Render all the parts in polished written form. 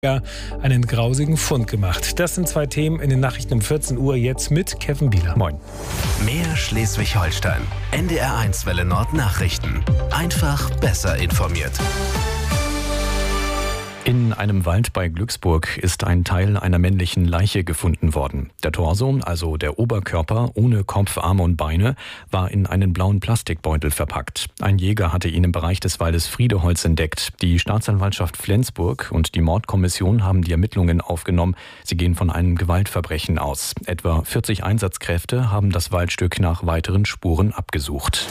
einen grausigen Fund gemacht. Das sind zwei Themen in den Nachrichten um 14 Uhr, jetzt mit Kevin Bieler. Moin. Mehr Schleswig-Holstein. NDR1 Welle Nord Nachrichten. Einfach besser informiert. In einem Wald bei Glücksburg ist ein Teil einer männlichen Leiche gefunden worden. Der Torso, also der Oberkörper ohne Kopf, Arme und Beine, war in einen blauen Plastikbeutel verpackt. Ein Jäger hatte ihn im Bereich des Waldes Friedeholz entdeckt. Die Staatsanwaltschaft Flensburg und die Mordkommission haben die Ermittlungen aufgenommen. Sie gehen von einem Gewaltverbrechen aus. Etwa 40 Einsatzkräfte haben das Waldstück nach weiteren Spuren abgesucht.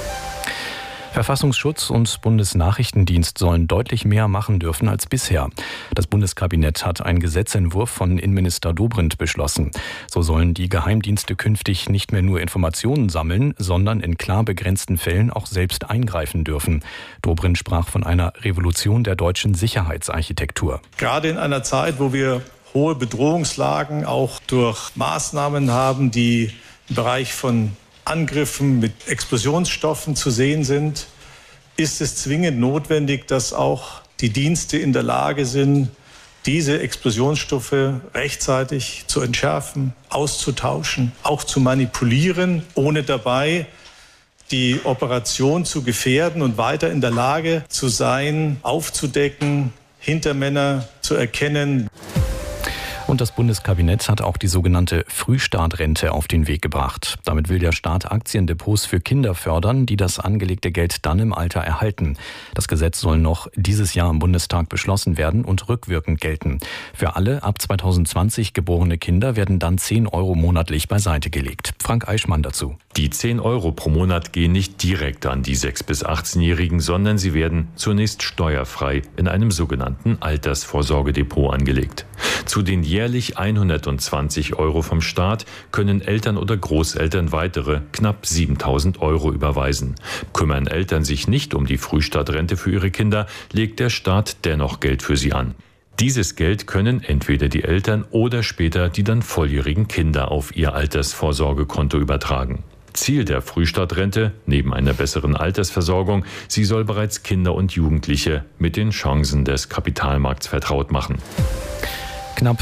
Verfassungsschutz und Bundesnachrichtendienst sollen deutlich mehr machen dürfen als bisher. Das Bundeskabinett hat einen Gesetzentwurf von Innenminister Dobrindt beschlossen. So sollen die Geheimdienste künftig nicht mehr nur Informationen sammeln, sondern in klar begrenzten Fällen auch selbst eingreifen dürfen. Dobrindt sprach von einer Revolution der deutschen Sicherheitsarchitektur. Gerade in einer Zeit, wo wir hohe Bedrohungslagen auch durch Maßnahmen haben, die im Bereich von Angriffen mit Explosionsstoffen zu sehen sind, ist es zwingend notwendig, dass auch die Dienste in der Lage sind, diese Explosionsstoffe rechtzeitig zu entschärfen, auszutauschen, auch zu manipulieren, ohne dabei die Operation zu gefährden und weiter in der Lage zu sein, aufzudecken, Hintermänner zu erkennen. Und das Bundeskabinett hat auch die sogenannte Frühstartrente auf den Weg gebracht. Damit will der Staat Aktiendepots für Kinder fördern, die das angelegte Geld dann im Alter erhalten. Das Gesetz soll noch dieses Jahr im Bundestag beschlossen werden und rückwirkend gelten. Für alle ab 2020 geborene Kinder werden dann 10 Euro monatlich beiseite gelegt. Frank Eichmann dazu. Die 10 Euro pro Monat gehen nicht direkt an die 6- bis 18-Jährigen, sondern sie werden zunächst steuerfrei in einem sogenannten Altersvorsorgedepot angelegt. Zu den jährlich 120 Euro vom Staat können Eltern oder Großeltern weitere knapp 7.000 Euro überweisen. Kümmern Eltern sich nicht um die Frühstartrente für ihre Kinder, legt der Staat dennoch Geld für sie an. Dieses Geld können entweder die Eltern oder später die dann volljährigen Kinder auf ihr Altersvorsorgekonto übertragen. Ziel der Frühstartrente, neben einer besseren Altersversorgung, sie soll bereits Kinder und Jugendliche mit den Chancen des Kapitalmarkts vertraut machen. Knapp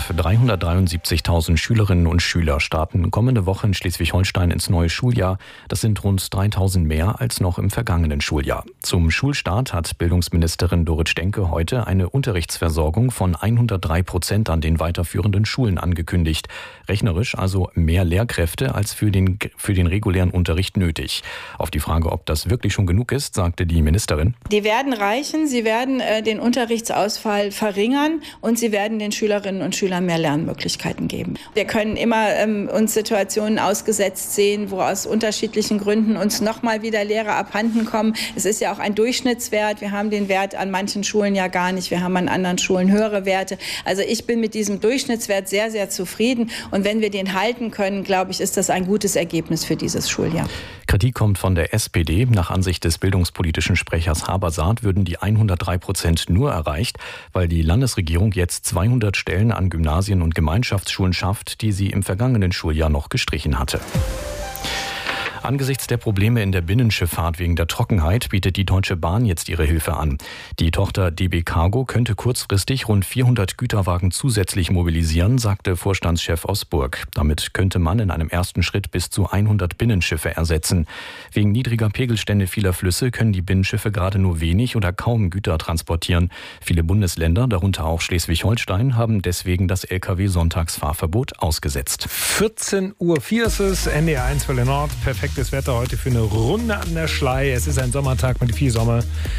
373.000 Schülerinnen und Schüler starten kommende Woche in Schleswig-Holstein ins neue Schuljahr. Das sind rund 3.000 mehr als noch im vergangenen Schuljahr. Zum Schulstart hat Bildungsministerin Dorit Stenke heute eine Unterrichtsversorgung von 103% an den weiterführenden Schulen angekündigt. Rechnerisch also mehr Lehrkräfte als für den regulären Unterricht nötig. Auf die Frage, ob das wirklich schon genug ist, sagte die Ministerin: Die werden reichen, sie werden den Unterrichtsausfall verringern und sie werden den Schülerinnen und Schülern mehr Lernmöglichkeiten geben. Wir können immer uns Situationen ausgesetzt sehen, wo aus unterschiedlichen Gründen uns nochmal wieder Lehrer abhanden kommen. Es ist ja auch ein Durchschnittswert. Wir haben den Wert an manchen Schulen ja gar nicht. Wir haben an anderen Schulen höhere Werte. Also ich bin mit diesem Durchschnittswert sehr, sehr zufrieden. Und wenn wir den halten können, glaube ich, ist das ein gutes Ergebnis für dieses Schuljahr. Kritik kommt von der SPD. Nach Ansicht des bildungspolitischen Sprechers Habersaat würden die 103% nur erreicht, weil die Landesregierung jetzt 200 Stellen an Gymnasien und Gemeinschaftsschulen schafft, die sie im vergangenen Schuljahr noch gestrichen hatte. Angesichts der Probleme in der Binnenschifffahrt wegen der Trockenheit bietet die Deutsche Bahn jetzt ihre Hilfe an. Die Tochter DB Cargo könnte kurzfristig rund 400 Güterwagen zusätzlich mobilisieren, sagte Vorstandschef Osburg. Damit könnte man in einem ersten Schritt bis zu 100 Binnenschiffe ersetzen. Wegen niedriger Pegelstände vieler Flüsse können die Binnenschiffe gerade nur wenig oder kaum Güter transportieren. Viele Bundesländer, darunter auch Schleswig-Holstein, haben deswegen das Lkw-Sonntagsfahrverbot ausgesetzt. 14:04 Uhr ist es, NDR1 Welle Nord, perfektes Wetter heute für eine Runde an der Schlei. Es ist ein Sommertag mit viel Sonne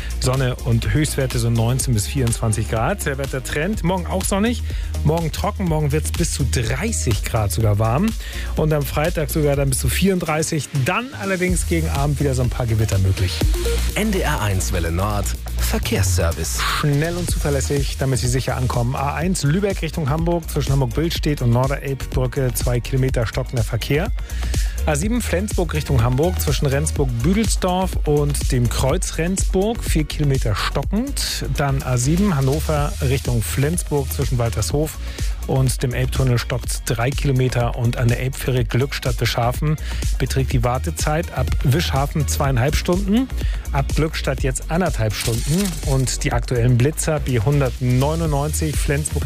und Höchstwerte so 19 bis 24 Grad. Der Wettertrend, morgen auch sonnig, morgen trocken, morgen wird es bis zu 30 Grad sogar warm und am Freitag sogar dann bis zu 34, dann allerdings gegen Abend wieder so ein paar Gewitter möglich. NDR1 Welle Nord, Verkehrsservice. Schnell und zuverlässig, damit Sie sicher ankommen. A1 Lübeck Richtung Hamburg, zwischen Hamburg-Billstedt und Norderelbbrücke 2 Kilometer stockender Verkehr. A7 Flensburg Richtung Hamburg zwischen Rendsburg-Büdelsdorf und dem Kreuz Rendsburg 4 Kilometer stockend. Dann A7 Hannover Richtung Flensburg zwischen Waltershof und dem Elbtunnel stockt 3 Kilometer und an der Elbfähre Glückstadt-Wischhafen beträgt die Wartezeit ab Wischhafen 2,5 Stunden, ab Glückstadt jetzt 1,5 Stunden und die aktuellen Blitzer B199 Flensburg